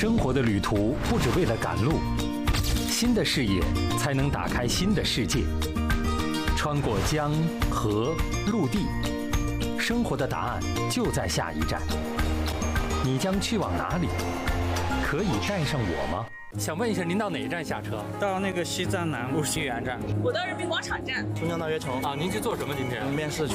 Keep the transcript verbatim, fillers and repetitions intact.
生活的旅途不只为了赶路，新的视野才能打开新的世界。穿过江河陆地，生活的答案就在下一站。你将去往哪里？可以带上我吗？想问一下，您到哪一站下车？ 到那个西站南路西园站。 我到人民广场站。 松江大悦城啊，您去做什么？今天面试去。